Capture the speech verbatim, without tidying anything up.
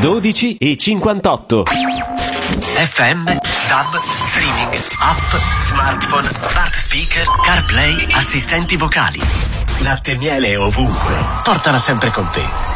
dodici e cinquantotto. F M, DAB, streaming, app, smartphone, smart speaker, CarPlay, assistenti vocali. Latte e miele ovunque. Portala sempre con te.